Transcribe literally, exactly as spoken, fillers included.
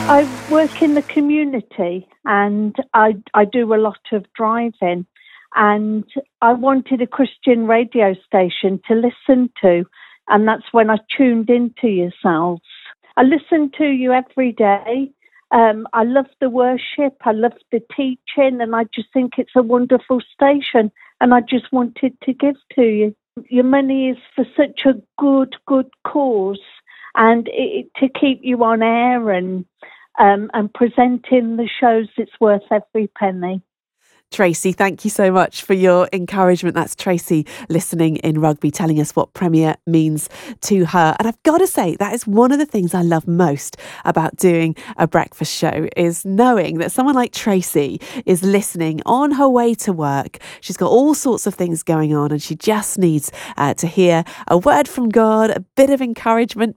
I work in the community and I, I do a lot of driving, and I wanted a Christian radio station to listen to, and that's when I tuned into yourselves. I listen to you every day. Um, I love the worship, I love the teaching, and I just think it's a wonderful station, and I just wanted to give to you. Your money is for such a good, good cause, and it, to keep you on air and um, and presenting the shows, it's worth every penny. Tracy, thank you so much for your encouragement. That's Tracy listening in Rugby, telling us what Premier means to her. And I've got to say, that is one of the things I love most about doing a breakfast show, is knowing that someone like Tracy is listening on her way to work. She's got all sorts of things going on and she just needs uh, to hear a word from God, a bit of encouragement,